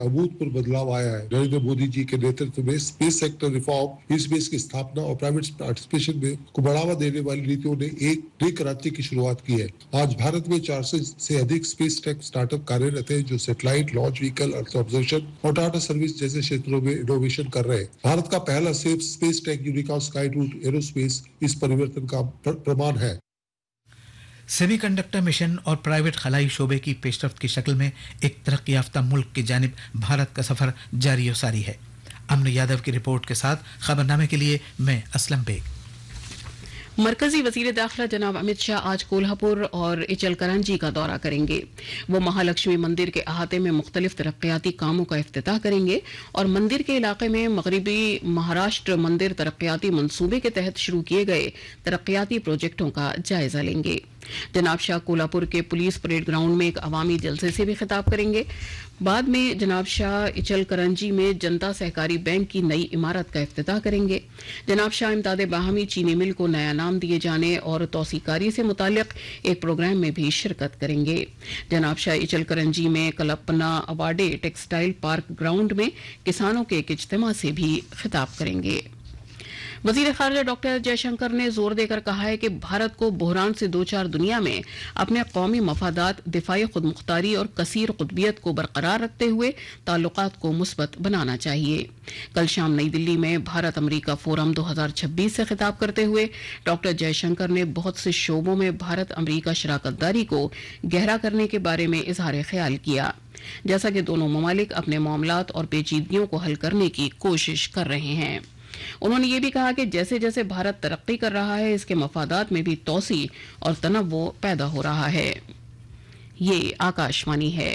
अभूतपूर्व बदलाव आया है। नरेंद्र मोदी जी के नेतृत्व में स्पेस सेक्टर रिफॉर्म, स्पेस की स्थापना और प्राइवेट पार्टिसिपेशन में को बढ़ावा देने वाली नीतियों ने एक नई क्रांति की शुरुआत की है। आज भारत में 400 से अधिक स्पेस टेक स्टार्टअप कार्यरत हैं जो satellite launch vehicle, earth observation और टाटा सर्विस जैसे क्षेत्रों में इनोवेशन कर रहे हैं। भारत का पहला safe space tech unicorn sky root aerospace इस परिवर्तन का प्रमाण है। सेमीकंडक्टर मिशन और प्राइवेट खलाई शोबे की पेशरफ्त की शक्ल में एक तरक्की याफ्ता मुल्क की जानिब भारत का सफर जारी और सारी है। अमन यादव की रिपोर्ट के साथ खबरनामे के लिए मैं असलम बेग। मरकजी वजीर दाखिला जनाब अमित शाह आज कोल्हापुर और इचलकरंजी का दौरा करेंगे। वो महालक्ष्मी मंदिर के अहाते में मुख्तलिफ तरक्याती कामों का इफ्तिताह करेंगे और मंदिर के इलाके में मगरबी महाराष्ट्र मंदिर तरक्याती मंसूबे के तहत शुरू किए गए तरक्याती प्रोजेक्टों का जायजा लेंगे। जनाब शाह कोल्हापुर के पुलिस परेड ग्राउंड में एक अवामी जलसे से भी खिताब करेंगे। बाद में जनाब शाह इचलकरंजी में जनता सहकारी बैंक की नई इमारत का इफ्तिताह करेंगे। जनाब शाह इमदाद बाहमी चीनी मिल को नया नाम दिए जाने और तौसीकारी से मुतालिक एक प्रोग्राम में भी शिरकत करेंगे। जनाब शाह इचलकरंजी में कल्पना अवाडे टेक्सटाइल पार्क ग्राउंड में किसानों के एक इज्तिमा से भी खिताब करेंगे। वजीर खारजा डॉक्टर जयशंकर ने जोर देकर कहा है कि भारत को बहरान से दो चार दुनिया में अपने कौमी मफादात, दिफाई खुदमुख्तारी और कसीर कुतबियत को बरकरार रखते हुए ताल्लुकात को मुस्बत बनाना चाहिए। कल शाम नई दिल्ली में भारत अमरीका फोरम 2026 से खिताब करते हुए डॉक्टर जयशंकर ने बहुत से शोबों में भारत अमरीका शराकतदारी को गहरा करने के बारे में इजहार ख्याल किया। जैसा कि दोनों ममालिक अपने मामलात और पेचीदगियों को हल करने की कोशिश कर रहे हैं। उन्होंने ये भी कहा कि जैसे जैसे भारत तरक्की कर रहा है इसके मफादात में भी तौसी और तनव्वुर पैदा हो रहा है। ये आकाशवाणी है।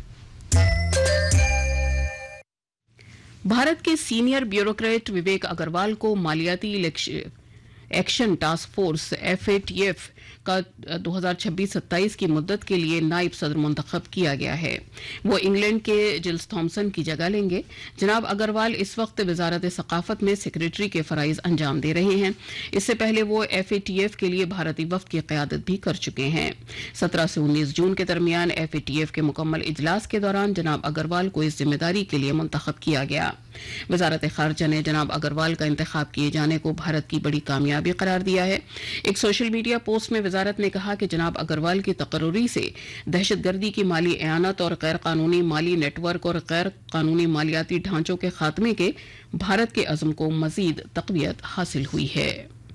भारत के सीनियर ब्यूरोक्रेट विवेक अग्रवाल को मालियाती एक्शन टास्क फोर्स FATF का 2026-27 की मुद्दत के लिए नायब सदर मुंतखब किया गया है। वो इंग्लैंड के जिल्स थॉम्सन की जगह लेंगे। जनाब अग्रवाल इस वक्त वजारत सकाफत में सेक्रेटरी के फराइज अंजाम दे रहे हैं। इससे पहले वो FATF के लिए भारतीय वफ्द की क़यादत भी कर चुके हैं। 17 से 19 जून के दरमियान FATF के मुकम्मल इजलास के दौरान जनाब अग्रवाल को इस जिम्मेदारी के लिए मुंतखब किया गया। वजारत खारजा ने जनाब अग्रवाल का इंतखाब किए जाने को भारत की बड़ी कामयाबी करार दिया है। एक सोशल मीडिया पोस्ट में वजारत ने कहा कि जनाब अग्रवाल की तकर्री से दहशतगर्दी की माली एआनत और गैर कानूनी माली नेटवर्क और गैर कानूनी मालियाती ढांचों के खात्मे के भारत के अज़्म को मजीद तक़वियत हासिल हुई है।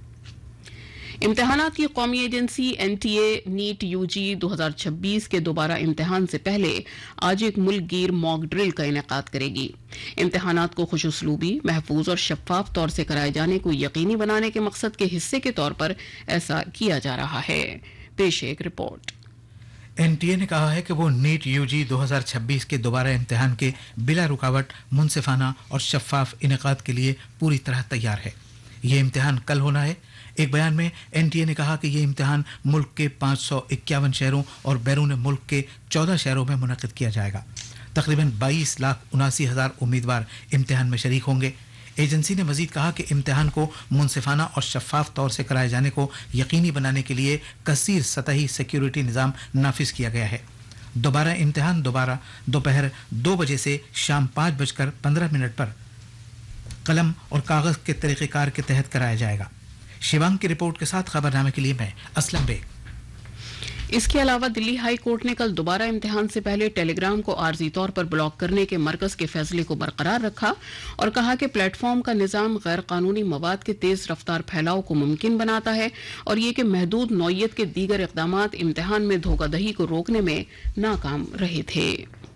इम्तिहानात की कौमी एजेंसी NTA नीट UG 2026 के दोबारा इम्तिहान से पहले आज एक मुल्क गिर मॉक ड्रिल का इनेकाद करेगी। इम्तिहानात को खुशउस्लूबी, महफूज और शफाफ तौर से कराए जाने को यकीनी बनाने के मकसद के हिस्से के तौर पर ऐसा किया जा रहा है। पेश एक रिपोर्ट। NTA ने कहा है कि वो नीट UG 2026 के दोबारा इम्तिहान के बिला रुकावट, मुनसिफाना और शफाफ इनेकाद के लिए पूरी तरह तैयार है। ये इम्तिहान कल होना है। एक बयान में NTA ने कहा कि ये इम्तिहान मुल्क के 551 शहरों और बैरून मुल्क के 14 शहरों में मुनक़िद किया जाएगा। तकरीबन 22,79,000 उम्मीदवार इम्तिहान में शरीक होंगे। एजेंसी ने मजीद कहा कि इम्तिहान को मुनसिफाना और शफाफ तौर से कराए जाने को यकीनी बनाने के लिए कसीर सतही सिक्योरिटी निज़ाम नाफिज किया गया है। दोबारा इम्तिहान दोपहर 2 बजे से शाम 5:15 पर कलम और कागज़ के तरीक़ेकार के तहत कराया जाएगा। शिवांग की रिपोर्ट के साथ खबरनामे के लिए मैं असलम बेग। इसके अलावा दिल्ली हाई कोर्ट ने कल दोबारा इम्तिहान से पहले टेलीग्राम को आर्जी तौर पर ब्लॉक करने के मरकज के फैसले को बरकरार रखा और कहा कि प्लेटफॉर्म का निजाम गैर कानूनी मवाद के तेज रफ्तार फैलाव को मुमकिन बनाता है और ये कि महदूद नौयत के दीगर इक़दामात इम्तिहान में धोखाधड़ी को रोकने में नाकाम रहे थे।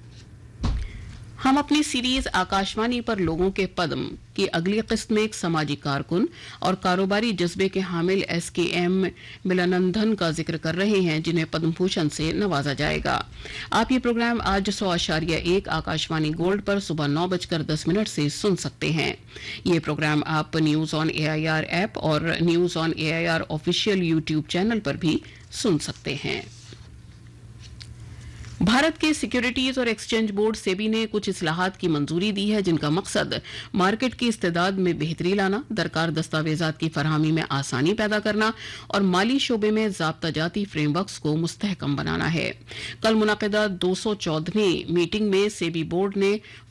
हम अपनी सीरीज आकाशवाणी पर लोगों के पद्म की अगली किस्त में एक समाजी कारकुन और कारोबारी जज्बे के हामिल SKM मिलानंदन का जिक्र कर रहे हैं, जिन्हें पद्म भूषण से नवाजा जाएगा। आप ये प्रोग्राम आज 100.1 आकाशवाणी गोल्ड पर सुबह 9:10 से सुन सकते हैं। ये प्रोग्राम आप न्यूज ऑन AIR ऐप और news on AIR official YouTube channel पर भी सुन सकते हैं। भारत के सिक्योरिटीज और एक्सचेंज बोर्ड सेबी ने कुछ इस्लाहात की मंजूरी दी है जिनका मकसद मार्केट की इस्तेदाद में बेहतरी लाना, दरकार दस्तावेजात की फरहमी में आसानी पैदा करना और माली शोबे में ज़ाब्ता जाती फ्रेमवर्क्स को मुस्तहकम बनाना है। कल मुनक़िदा 214वीं मीटिंग में सेबी बोर्ड ने